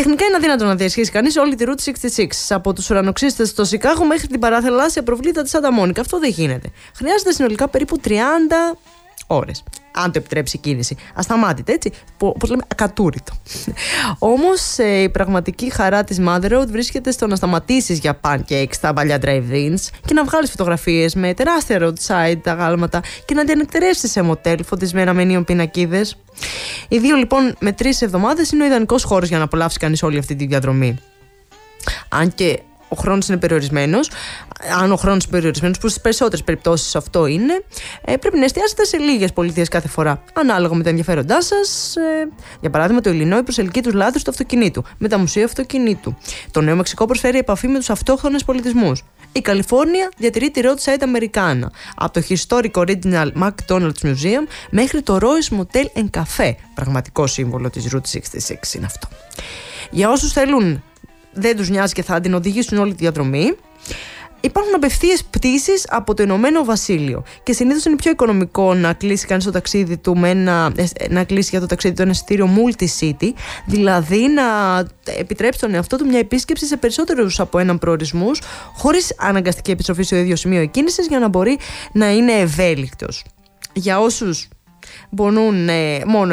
Τεχνικά είναι αδύνατο να διασχίσει κανείς όλη τη Route 66, από τους ουρανοξύστες στο Σικάγο μέχρι την παραθαλάσσια προβλήτα της Σάντα Μόνικα. Αυτό δεν γίνεται. Χρειάζεται συνολικά περίπου 30 ώρες. Αν το επιτρέψει η κίνηση. Ασταμάτητε, έτσι. Πώς λέμε, ακατούρητο. Όμως η πραγματική χαρά της Mother Road βρίσκεται στο να σταματήσεις για pancakes στα παλιά drive-ins και να βγάλεις φωτογραφίες με τεράστια roadside αγάλματα και να διανυκτερεύσεις σε μοτέλ φωτισμένα με νίον πινακίδες. Οι 2 λοιπόν με 3 εβδομάδες είναι ο ιδανικός χώρος για να απολαύσει κανείς όλη αυτή τη διαδρομή. Αν και ο χρόνος είναι περιορισμένος, αν ο χρόνος είναι περιορισμένος, που στις περισσότερες περιπτώσεις αυτό είναι, πρέπει να εστιάσετε σε λίγες πολιτείες κάθε φορά, ανάλογα με τα ενδιαφέροντά σας. Για παράδειγμα, το Illinois προσελκύει τους λάτρους του αυτοκινήτου, με τα μουσεία αυτοκινήτου. Το Νέο Μεξικό προσφέρει επαφή με τους αυτόχθονες πολιτισμούς. Η Καλιφόρνια διατηρεί τη Roadside Αμερικάνα, από το Historic Original McDonald's Museum μέχρι το Royce Motel and Cafe. Πραγματικό σύμβολο της Route 66 είναι αυτό. Για όσους θέλουν, δεν τους νοιάζει και θα την οδηγήσουν όλη τη διαδρομή, υπάρχουν απευθείας πτήσεις από το Ηνωμένο Βασίλειο και συνήθως είναι πιο οικονομικό να κλείσει κανείς το ταξίδι του να κλείσει για το ταξίδι του ένα εισιτήριο multi-city, δηλαδή να επιτρέψει τον εαυτό του μια επίσκεψη σε περισσότερους από έναν προορισμούς, χωρίς αναγκαστική επιστροφή στο ίδιο σημείο εκκίνησης, για να μπορεί να είναι ευέλικτος. Για όσους μπορούν μόνο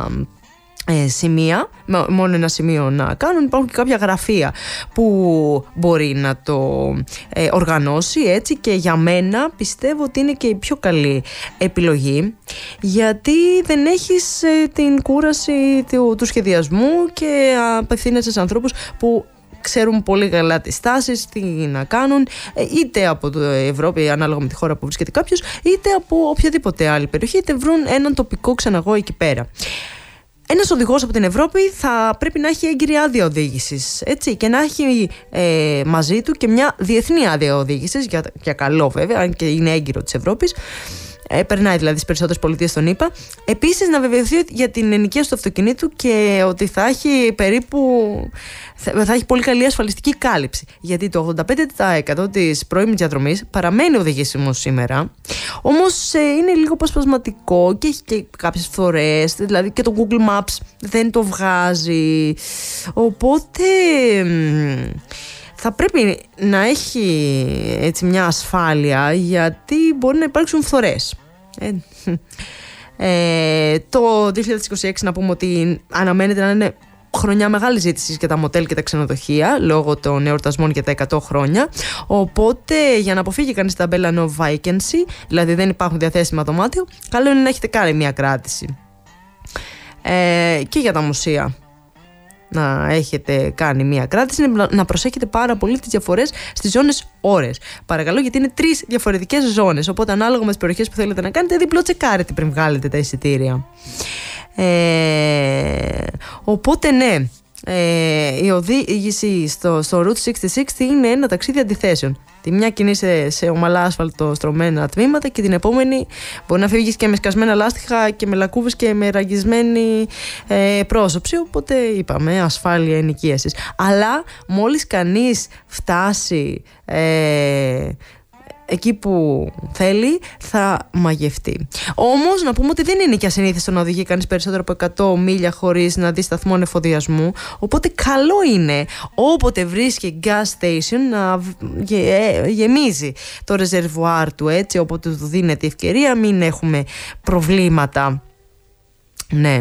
ένα σημείο να κάνουν, υπάρχουν και κάποια γραφεία που μπορεί να το οργανώσει, έτσι, και για μένα πιστεύω ότι είναι και η πιο καλή επιλογή, γιατί δεν έχεις την κούραση του σχεδιασμού και απευθύνεσαι σε ανθρώπους που ξέρουν πολύ καλά τις τάσεις, τι να κάνουν, είτε από το Ευρώπη, ανάλογα με τη χώρα που βρίσκεται κάποιος, είτε από οποιαδήποτε άλλη περιοχή, είτε βρουν έναν τοπικό ξεναγό εκεί πέρα. Ένας οδηγός από την Ευρώπη θα πρέπει να έχει έγκυρη άδεια οδήγησης, έτσι, και να έχει μαζί του και μια διεθνή άδεια οδήγησης, για καλό βέβαια, αν και είναι έγκυρο της Ευρώπης. Περνάει δηλαδή στις περισσότερες πολιτείες των ΗΠΑ. Επίσης, να βεβαιωθεί για την ενοικίαση του αυτοκινήτου και ότι θα έχει πολύ καλή ασφαλιστική κάλυψη. Γιατί το 85% της πρώιμης διαδρομής παραμένει οδηγήσιμο σήμερα. Όμως είναι λίγο αποσπασματικό και έχει και κάποιες φορές, δηλαδή και το Google Maps δεν το βγάζει. Οπότε θα πρέπει να έχει έτσι μια ασφάλεια, γιατί μπορεί να υπάρξουν φθορές. Το 2026 να πούμε ότι αναμένεται να είναι χρονιά μεγάλη ζήτηση για τα μοτέλ και τα ξενοδοχεία, λόγω των εορτασμών για τα 100 χρόνια. Οπότε, για να αποφύγει κανείς τα Bella No Vacancy, δηλαδή δεν υπάρχουν διαθέσιμα δωμάτιο, καλό είναι να έχετε κάνει μια κράτηση. Και για τα μουσεία να έχετε κάνει μια κράτηση, να προσέχετε πάρα πολύ τις διαφορές στις ζώνες ώρες. Παρακαλώ, γιατί είναι 3 διαφορετικές ζώνες. Οπότε, ανάλογα με τις περιοχές που θέλετε να κάνετε, διπλό τσεκάρετε πριν βγάλετε τα εισιτήρια. Οπότε, ναι, η οδήγηση στο Route 66 είναι ένα ταξίδι αντιθέσεων. Τη μια κινείσαι σε ομαλά άσφαλτο στρωμένα τμήματα και την επόμενη μπορεί να φύγεις και με σκασμένα λάστιχα και με λακκούβες και με ραγισμένη πρόσωψη. Οπότε είπαμε ασφάλεια ενοικίασης. Αλλά μόλις κανείς φτάσει εκεί που θέλει, θα μαγευτεί. Όμως να πούμε ότι δεν είναι και ασυνήθιστο να οδηγεί κανείς περισσότερο από 100 μίλια χωρίς να δει σταθμό εφοδιασμού. Οπότε καλό είναι όποτε βρίσκει gas station να γεμίζει το ρεζερβουάρ του, έτσι, όποτε του δίνεται η ευκαιρία, μην έχουμε προβλήματα. Ναι.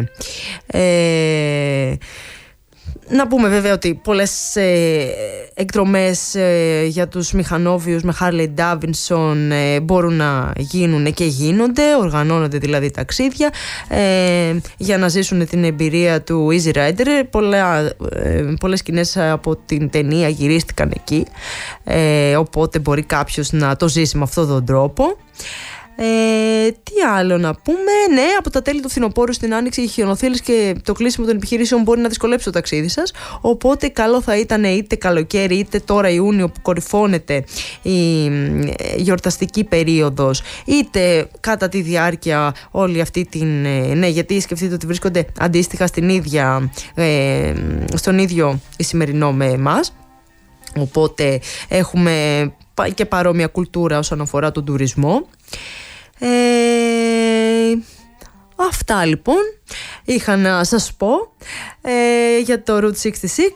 Να πούμε βέβαια ότι πολλές εκδρομές για τους μηχανόβιους με Harley Davidson μπορούν να γίνουν και γίνονται, οργανώνονται δηλαδή ταξίδια για να ζήσουν την εμπειρία του Easy Rider. Πολλές σκηνές από την ταινία γυρίστηκαν εκεί, οπότε μπορεί κάποιος να το ζήσει με αυτόν τον τρόπο. Τι άλλο να πούμε? Ναι, από τα τέλη του φθινοπόρου στην άνοιξη, οι χιονοθύελες και το κλείσιμο των επιχειρήσεων μπορεί να δυσκολέψει το ταξίδι σας. Οπότε καλό θα ήταν είτε καλοκαίρι είτε τώρα Ιούνιο που κορυφώνεται η γιορταστική περίοδος, είτε κατά τη διάρκεια όλη αυτή την. Ναι, γιατί σκεφτείτε ότι βρίσκονται αντίστοιχα στον ίδιο σημερινό με εμάς. Οπότε έχουμε και παρόμοια κουλτούρα όσον αφορά τον τουρισμό. Αυτά λοιπόν είχα να σας πω για το Route 66.